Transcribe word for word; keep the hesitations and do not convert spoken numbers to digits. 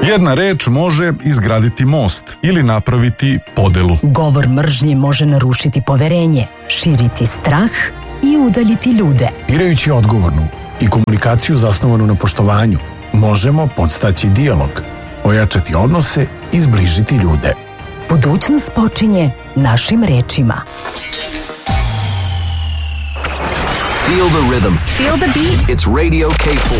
Jedna reč može izgraditi most ili napraviti podelu. Govor mržnje može narušiti poverenje, širiti strah i udaljiti ljude. Birajući odgovornu i komunikaciju zasnovanu na poštovanju, možemo podstaći dijalog, ojačati odnose i zbližiti ljude. Budućnost počinje našim rečima. Feel the rhythm. Feel the beat. It's Radio K four.